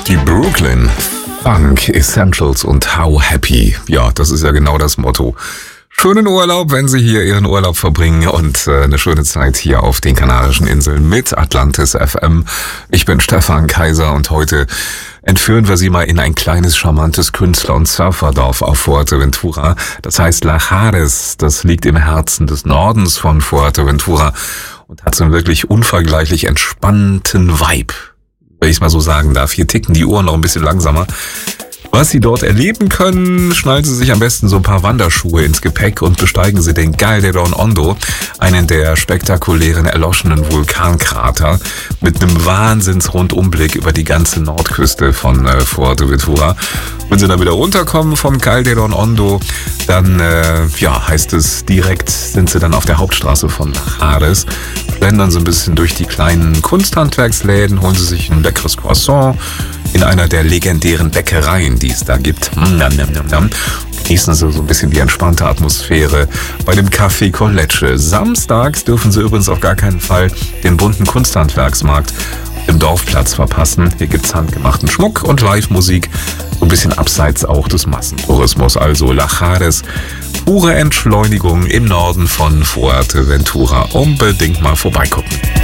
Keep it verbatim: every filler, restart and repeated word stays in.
Die Brooklyn Funk Essentials und How Happy. Ja, das ist ja genau das Motto. Schönen Urlaub, wenn Sie hier Ihren Urlaub verbringen und äh, eine schöne Zeit hier auf den Kanarischen Inseln mit Atlantis F M. Ich bin Stefan Kaiser und heute entführen wir Sie mal in ein kleines, charmantes Künstler- und Surferdorf auf Fuerteventura. Das heißt Lajares. Das liegt im Herzen des Nordens von Fuerteventura und hat so einen wirklich unvergleichlich entspannten Vibe, wenn ich es mal so sagen darf. Hier ticken die Uhren noch ein bisschen langsamer. Was Sie dort erleben können, schnallen Sie sich am besten so ein paar Wanderschuhe ins Gepäck und besteigen Sie den Calderón Hondo, einen der spektakulären erloschenen Vulkankrater, mit einem Wahnsinns-Rundumblick über die ganze Nordküste von äh, Fuerteventura. Wenn Sie dann wieder runterkommen vom Calderón Hondo, dann äh, ja, heißt es direkt, sind Sie dann auf der Hauptstraße von Lajares, schlendern Sie ein bisschen durch die kleinen Kunsthandwerksläden, holen Sie sich ein leckeres Croissant in einer der legendären Bäckereien, die es da gibt. Genießen Sie so ein bisschen die entspannte Atmosphäre bei dem Café con Leche. Samstags dürfen Sie übrigens auf gar keinen Fall den bunten Kunsthandwerksmarkt im Dorfplatz verpassen. Hier gibt's handgemachten Schmuck und Live-Musik, so ein bisschen abseits auch des Massentourismus. Also Lajares, pure Entschleunigung im Norden von Fuerteventura. Unbedingt mal vorbeigucken.